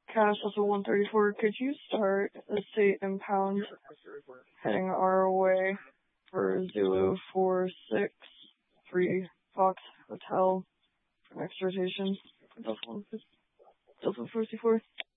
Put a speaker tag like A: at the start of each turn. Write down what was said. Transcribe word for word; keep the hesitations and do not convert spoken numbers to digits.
A: Cash Delta one thirty-four, could you start Estate Impound heading our way for Zulu four six three Fox Hotel for next rotation? Delta one fifty, Delta fifty-four.